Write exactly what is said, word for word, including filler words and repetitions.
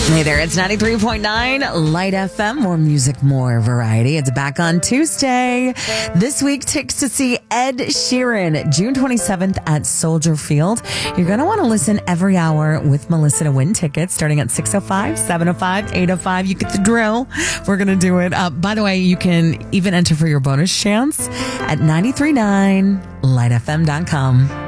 Hey there, it's ninety-three point nine Light F M. More music, more variety. It's back on Tuesday. This week, tickets to see Ed Sheeran, June twenty-seventh at Soldier Field. You're going to want to listen every hour with Melissa to win tickets starting at six oh five, seven oh five, eight oh five. You get the drill. We're going to do it. Uh, by the way, you can even enter for your bonus chance at nine three nine light f m dot com.